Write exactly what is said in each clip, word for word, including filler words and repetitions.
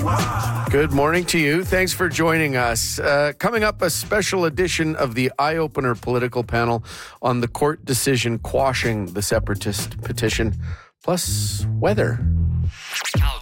Good morning to you. Thanks for joining us. Uh, coming up, a special edition of the Eye-Opener political panel on the court decision quashing the separatist petition, plus weather. Calgary.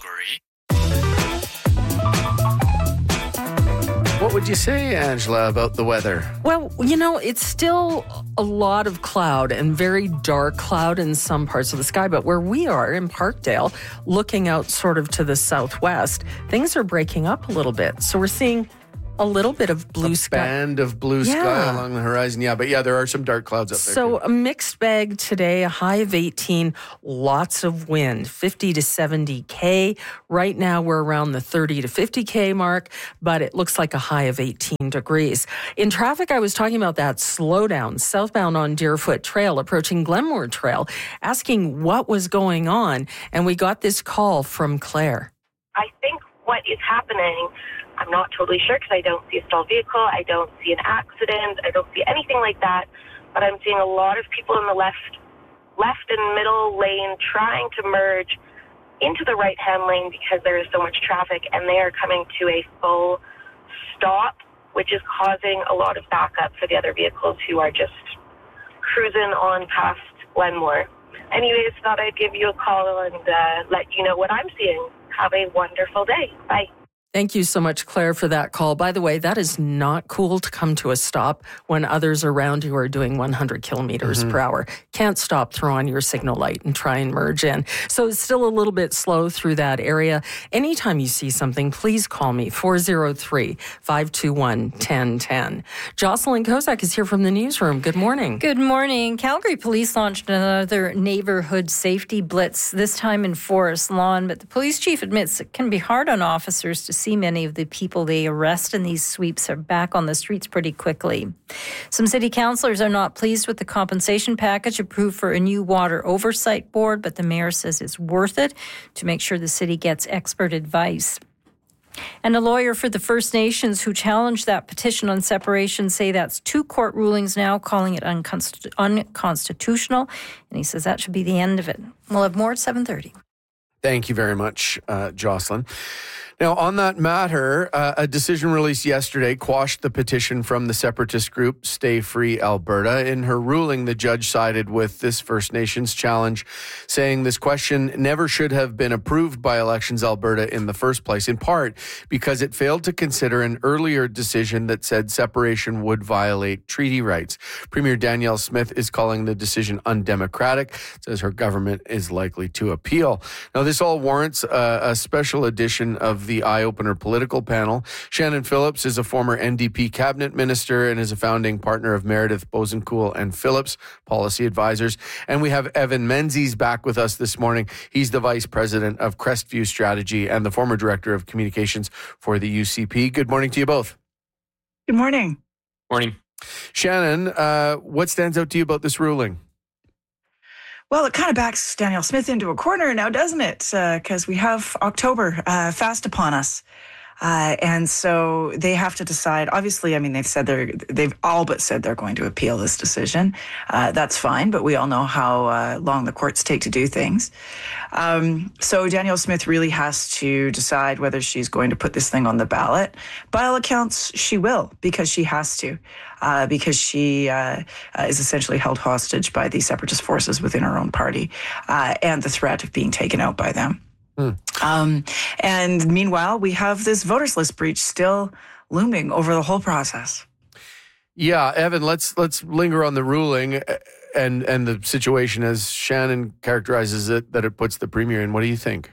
What would you say, Angela, about the weather? Well, you know, it's still a lot of cloud and very dark cloud in some parts of the sky. But where we are in Parkdale, looking out sort of to the southwest, things are breaking up a little bit. So we're seeing a little bit of blue a sky. band of blue yeah. sky along the horizon. Yeah, but yeah, there are some dark clouds up there. So too. A mixed bag today, a high of eighteen, lots of wind, fifty to seventy K. Right now we're around the thirty to fifty K mark, but it looks like a high of eighteen degrees. In traffic, I was talking about that slowdown southbound on Deerfoot Trail, approaching Glenmore Trail, asking what was going on. And we got this call from Claire. I think what is happening, I'm not totally sure because I don't see a stalled vehicle, I don't see an accident, I don't see anything like that, but I'm seeing a lot of people in the left, left and middle lane trying to merge into the right-hand lane because there is so much traffic, and they are coming to a full stop, which is causing a lot of backup for the other vehicles who are just cruising on past Glenmore. Anyways, thought I'd give you a call and uh, let you know what I'm seeing. Have a wonderful day. Bye. Thank you so much, Claire, for that call. By the way, that is not cool to come to a stop when others around you are doing one hundred kilometers mm-hmm. per hour. Can't stop, throw on your signal light and try and merge in. So it's still a little bit slow through that area. Anytime you see something, please call me, four oh three, five two one, one oh one oh. Jocelyn Kozak is here from the newsroom. Good morning. Good morning. Calgary Police launched another neighborhood safety blitz, this time in Forest Lawn, but the police chief admits it can be hard on officers to see many of the people they arrest in these sweeps are back on the streets pretty quickly. Some city councillors are not pleased with the compensation package approved for a new water oversight board, but the mayor says it's worth it to make sure the city gets expert advice. And a lawyer for the First Nations who challenged that petition on separation say that's two court rulings now, calling it unconst- unconstitutional. And he says that should be the end of it. We'll have more at seven thirty. Thank you very much, uh, Jocelyn. Now, on that matter, uh, a decision released yesterday quashed the petition from the separatist group Stay Free Alberta. In her ruling, the judge sided with this First Nations challenge, saying this question never should have been approved by Elections Alberta in the first place, in part because it failed to consider an earlier decision that said separation would violate treaty rights. Premier Danielle Smith is calling the decision undemocratic, says her government is likely to appeal. Now, this all warrants a, a special edition of the Eye-Opener political panel. Shannon Phillips is a former N D P cabinet minister and is a founding partner of Meredith Bosencool and Phillips Policy Advisors. And we have Evan Menzies back with us this morning. He's the vice president of Crestview Strategy and the former director of communications for the U C P. Good morning to you both. Good morning. Morning. Shannon, uh, what stands out to you about this ruling? Well, it kind of backs Danielle Smith into a corner now, doesn't it? Because uh, we have October uh, fast upon us. Uh, and so they have to decide. Obviously, I mean, they've said they're, they've all but said they're going to appeal this decision. Uh, that's fine, but we all know how uh, long the courts take to do things. Um, so Danielle Smith really has to decide whether she's going to put this thing on the ballot. By all accounts, she will, because she has to. Uh, because she uh, uh, is essentially held hostage by the separatist forces within her own party uh, and the threat of being taken out by them. Mm. Um, and meanwhile, we have this voters list breach still looming over the whole process. Yeah, Evan, let's let's linger on the ruling and, and the situation as Shannon characterizes it, that it puts the premier in. What do you think?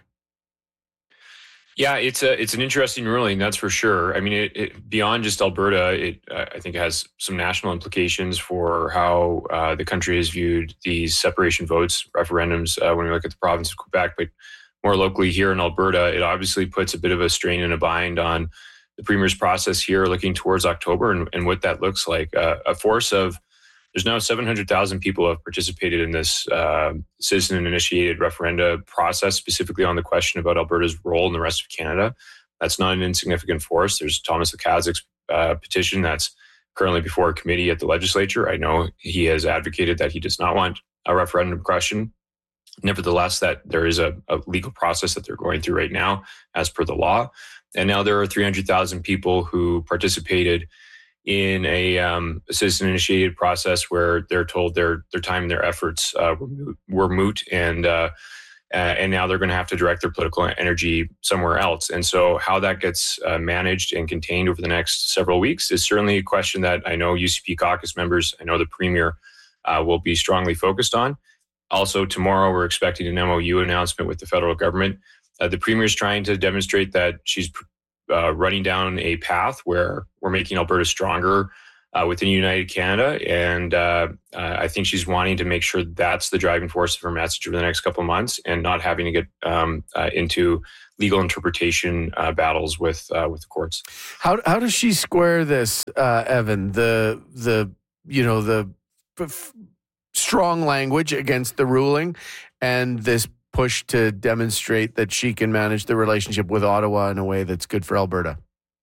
Yeah, it's a it's an interesting ruling, that's for sure. I mean, it, it, beyond just Alberta, it uh, I think it has some national implications for how uh, the country has viewed these separation votes, referendums, uh, when we look at the province of Quebec. But more locally here in Alberta, it obviously puts a bit of a strain and a bind on the premier's process here, looking towards October and, and what that looks like. Uh, a force of There's now seven hundred thousand people who have participated in this uh, citizen-initiated referenda process, specifically on the question about Alberta's role in the rest of Canada. That's not an insignificant force. There's Thomas Lukaszik's uh, petition that's currently before a committee at the legislature. I know he has advocated that he does not want a referendum question. Nevertheless, that there is a, a legal process that they're going through right now as per the law. And now there are three hundred thousand people who participated in a, um, a citizen-initiated process where they're told their their time and their efforts uh, were, moot, were moot, and uh, uh, and now they're going to have to direct their political energy somewhere else. And so how that gets uh, managed and contained over the next several weeks is certainly a question that I know U C P caucus members, I know the Premier uh, will be strongly focused on. Also, tomorrow we're expecting an M O U announcement with the federal government. Uh, the Premier is trying to demonstrate that she's uh, running down a path where we're making Alberta stronger uh, within United Canada. And uh, uh, I think she's wanting to make sure that's the driving force of her message over the next couple of months, and not having to get um, uh, into legal interpretation uh, battles with uh, with the courts. How how does she square this, uh, Evan? The the you know the f- strong language against the ruling, and this push to demonstrate that she can manage the relationship with Ottawa in a way that's good for Alberta?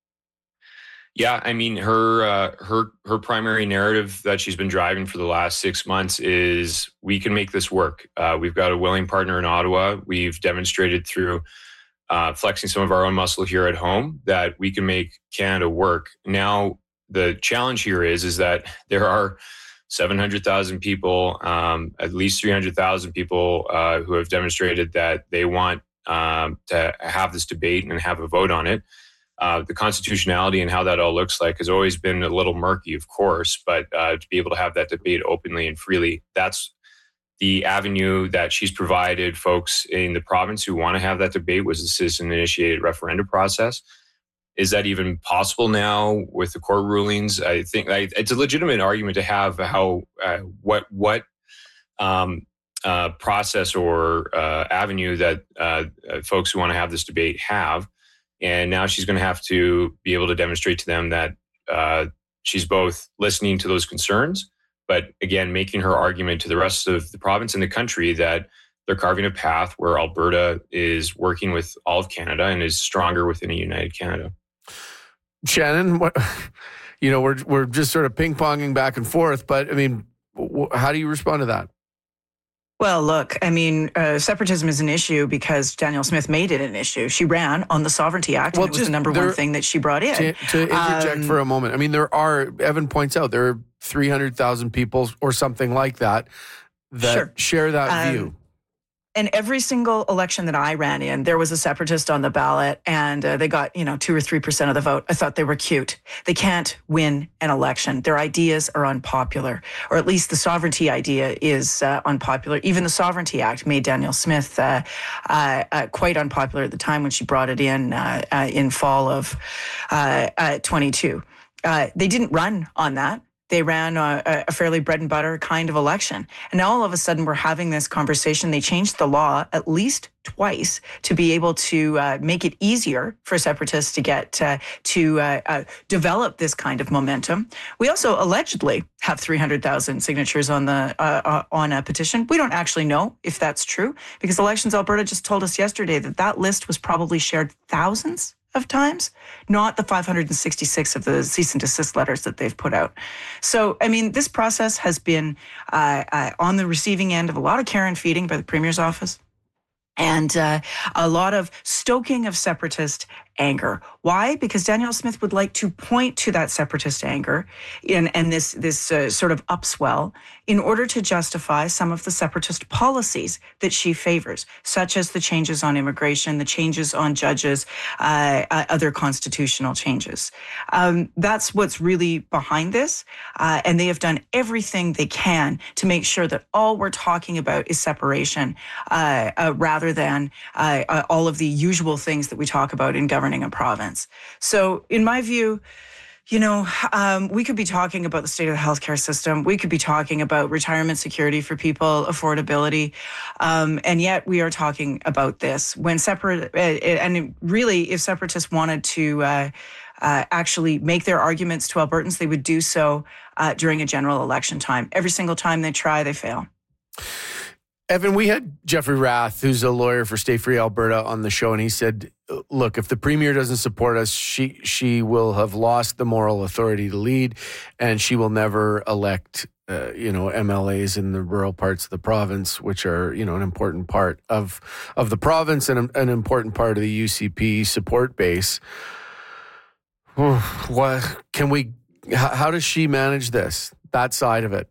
Yeah, I mean, her uh, her her primary narrative that she's been driving for the last six months is we can make this work. Uh, we've got a willing partner in Ottawa. We've demonstrated through uh, flexing some of our own muscle here at home that we can make Canada work. Now, the challenge here is is that there are seven hundred thousand people, um, at least three hundred thousand people uh, who have demonstrated that they want um, to have this debate and have a vote on it. Uh, the constitutionality and how that all looks like has always been a little murky, of course, but uh, to be able to have that debate openly and freely, that's the avenue that she's provided folks in the province who want to have that debate, was a citizen-initiated referendum process. Is that even possible now with the court rulings? I think I, it's a legitimate argument to have how uh, what what um, uh, process or uh, avenue that uh, folks who want to have this debate have. And now she's going to have to be able to demonstrate to them that uh, she's both listening to those concerns, but again, making her argument to the rest of the province and the country that they're carving a path where Alberta is working with all of Canada and is stronger within a united Canada. Shannon, what, you know, we're we're just sort of ping-ponging back and forth, but I mean, wh- how do you respond to that? Well, look, I mean, uh, separatism is an issue because Danielle Smith made it an issue. She ran on the Sovereignty Act, well, and it was the number one thing that she brought in. To, to interject um, for a moment, I mean, there are, Evan points out, there are three hundred thousand people or something like that that sure. share that um, view. And every single election that I ran in, there was a separatist on the ballot, and uh, they got, you know, two or three percent of the vote. I thought they were cute. They can't win an election. Their ideas are unpopular, or at least the sovereignty idea is uh, unpopular. Even the Sovereignty Act made Danielle Smith uh, uh, uh, quite unpopular at the time when she brought it in uh, uh, in fall of uh, uh, twenty-two. Uh, they didn't run on that. They ran a, a fairly bread and butter kind of election. And now all of a sudden we're having this conversation. They changed the law at least twice to be able to uh, make it easier for separatists to get uh, to uh, uh, develop this kind of momentum. We also allegedly have three hundred thousand signatures on the uh, uh, on a petition. We don't actually know if that's true because Elections Alberta just told us yesterday that that list was probably shared thousands of times, not the five hundred sixty-six of the cease and desist letters that they've put out. So, I mean, this process has been uh, uh, on the receiving end of a lot of care and feeding by the Premier's office and uh, a lot of stoking of separatist anger. Why? Because Danielle Smith would like to point to that separatist anger in, and this, this uh, sort of upswell in order to justify some of the separatist policies that she favors, such as the changes on immigration, the changes on judges, uh, uh, other constitutional changes. Um, that's what's really behind this. Uh, and they have done everything they can to make sure that all we're talking about is separation uh, uh, rather than uh, uh, all of the usual things that we talk about in government. Governing a province. So in my view, you know, um, we could be talking about the state of the healthcare system. We could be talking about retirement security for people, affordability. Um, and yet we are talking about this when separate, uh, and really if separatists wanted to uh, uh, actually make their arguments to Albertans, they would do so uh, during a general election time. Every single time they try, they fail. Evan, we had Jeffrey Rath, who's a lawyer for Stay Free Alberta, on the show, and he said, look, if the Premier doesn't support us, she she will have lost the moral authority to lead, and she will never elect uh, you know, M L As in the rural parts of the province, which are, you know, an important part of of the province and an important part of the U C P support base. What can we? How does she manage this? That side of it.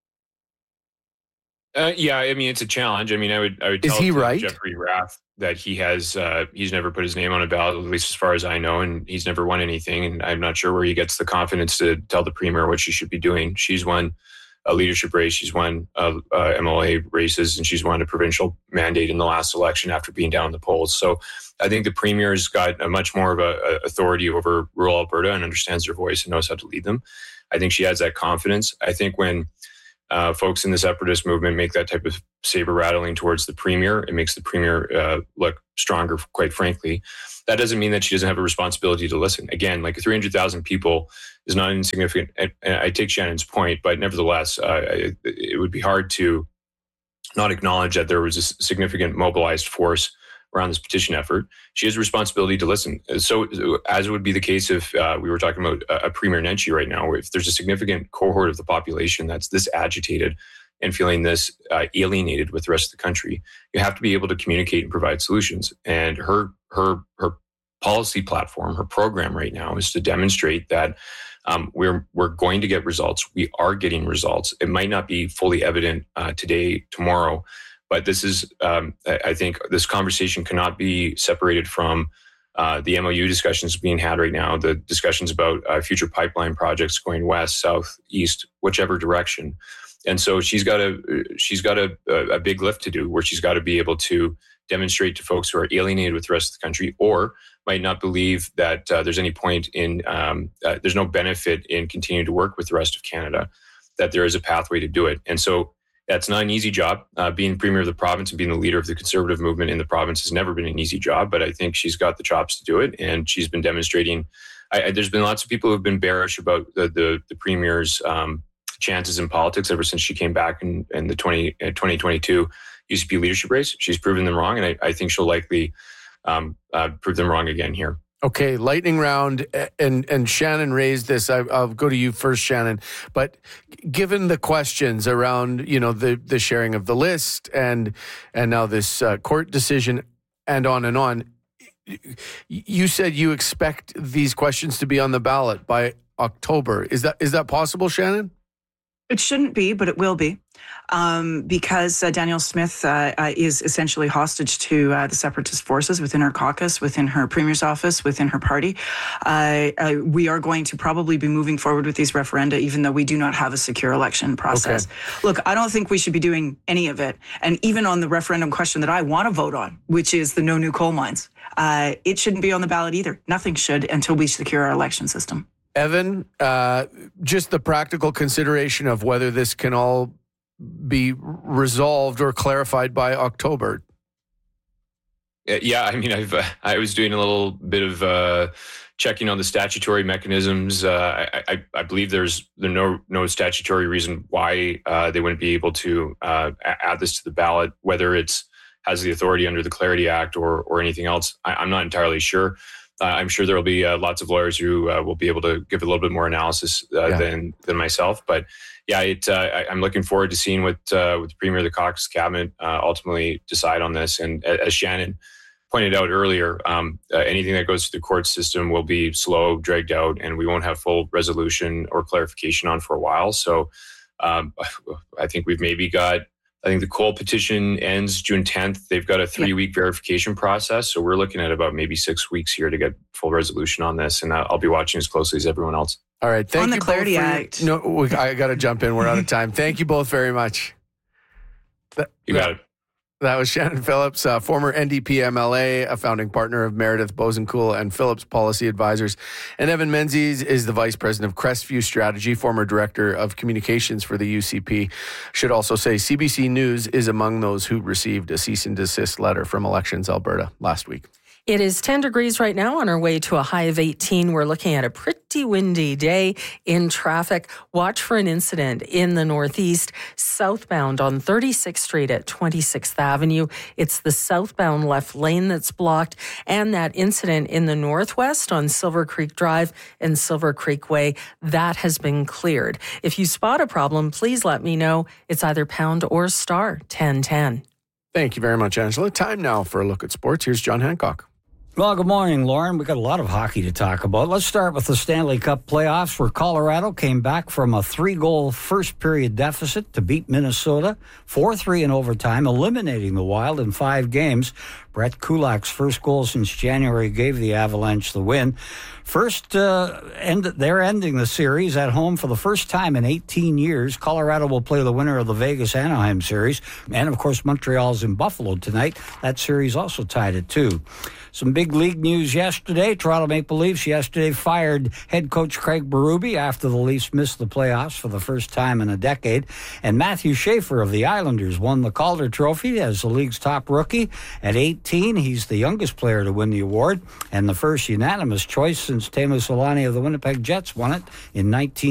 Uh, yeah, I mean, it's a challenge. I mean, I would, I would tell Is he right? Jeffrey Rath that he has, uh, he's never put his name on a ballot, at least as far as I know, and he's never won anything. And I'm not sure where he gets the confidence to tell the premier what she should be doing. She's won a leadership race, she's won uh, uh, M L A races, and she's won a provincial mandate in the last election after being down in the polls. So I think the premier's got a much more of a, a authority over rural Alberta and understands their voice and knows how to lead them. I think she has that confidence. I think when Uh, folks in the separatist movement make that type of saber rattling towards the premier, it makes the premier uh, look stronger, quite frankly. That doesn't mean that she doesn't have a responsibility to listen. Again, like three hundred thousand people is not insignificant. And I take Shannon's point, but nevertheless, uh, it, it would be hard to not acknowledge that there was a significant mobilized force around this petition effort. She has a responsibility to listen. So as would be the case if uh, we were talking about a, a Premier Nenshi right now, where if there's a significant cohort of the population that's this agitated and feeling this uh, alienated with the rest of the country, you have to be able to communicate and provide solutions. And her her her policy platform, her program right now is to demonstrate that um, we're we're going to get results. We are getting results. It might not be fully evident uh, today, tomorrow, but this is, um, I think this conversation cannot be separated from uh, the M O U discussions being had right now, the discussions about uh, future pipeline projects going west, south, east, whichever direction. And so she's got a she's got a, a big lift to do, where she's got to be able to demonstrate to folks who are alienated with the rest of the country or might not believe that uh, there's any point in, um, uh, there's no benefit in continuing to work with the rest of Canada, that there is a pathway to do it. And so that's not an easy job. Uh, being premier of the province and being the leader of the conservative movement in the province has never been an easy job, but I think she's got the chops to do it. And she's been demonstrating, I, I, there's been lots of people who've been bearish about the, the, the premier's um, chances in politics ever since she came back in, in the twenty, uh, twenty twenty-two U C P leadership race. She's proven them wrong, and I, I think she'll likely um, uh, prove them wrong again here. Okay, lightning round, and and Shannon raised this. I, I'll go to you first, Shannon. But given the questions around, you know, the the sharing of the list and and now this uh, court decision and on and on, you said you expect these questions to be on the ballot by October. Is that is that possible, Shannon? It shouldn't be, but it will be, um, because uh, Danielle Smith uh, uh, is essentially hostage to uh, the separatist forces within her caucus, within her premier's office, within her party. Uh, uh, we are going to probably be moving forward with these referenda, even though we do not have a secure election process. Okay. Look, I don't think we should be doing any of it. And even on the referendum question that I want to vote on, which is the no new coal mines, uh, it shouldn't be on the ballot either. Nothing should until we secure our election system. Evan, uh, just the practical consideration of whether this can all be resolved or clarified by October. Yeah, I mean, I've uh, I was doing a little bit of uh, checking on the statutory mechanisms. Uh, I, I, I believe there's there no no statutory reason why uh, they wouldn't be able to uh, add this to the ballot, whether it's has the authority under the Clarity Act or or anything else. I, I'm not entirely sure. Uh, I'm sure there will be uh, lots of lawyers who uh, will be able to give a little bit more analysis uh, yeah. than than myself. But yeah, it, uh, I, I'm looking forward to seeing what uh, what the Premier of the Caucus Cabinet uh, ultimately decide on this. And as Shannon pointed out earlier, um, uh, anything that goes through the court system will be slow, dragged out, and we won't have full resolution or clarification on for a while. So um, I think we've maybe got. I think the coal petition ends June tenth. They've got a three-week verification process. So we're looking at about maybe six weeks here to get full resolution on this. And I'll be watching as closely as everyone else. All right. Thank on you the Clarity both Act. Your, no, I got to jump in. We're out of time. Thank you both very much. That, you got it. That was Shannon Phillips, uh, former N D P M L A, a founding partner of Meredith Bosencool and Phillips Policy Advisors. And Evan Menzies is the vice president of Crestview Strategy, former director of communications for the U C P. Should also say C B C News is among those who received a cease and desist letter from Elections Alberta last week. It is ten degrees right now, on our way to a high of eighteen. We're looking at a pretty windy day in traffic. Watch for an incident in the northeast, southbound on thirty-sixth Street at twenty-sixth Avenue. It's the southbound left lane that's blocked, and that incident in the northwest on Silver Creek Drive and Silver Creek Way, that has been cleared. If you spot a problem, please let me know. It's either pound or star ten ten. Thank you very much, Angela. Time now for a look at sports. Here's John Hancock. Well, good morning, Lauren. We've got a lot of hockey to talk about. Let's start with the Stanley Cup playoffs, where Colorado came back from a three-goal first-period deficit to beat Minnesota four three in overtime, eliminating the Wild in five games. Brett Kulak's first goal since January gave the Avalanche the win. First, uh, end, they're ending the series at home for the first time in eighteen years. Colorado will play the winner of the Vegas-Anaheim series. And, of course, Montreal's in Buffalo tonight. That series also tied at two. Some big league news yesterday. Toronto Maple Leafs yesterday fired head coach Craig Berube after the Leafs missed the playoffs for the first time in a decade. And Matthew Schaefer of the Islanders won the Calder Trophy as the league's top rookie. At eighteen, he's the youngest player to win the award and the first unanimous choice since Teemu Selanne of the Winnipeg Jets won it in nineteen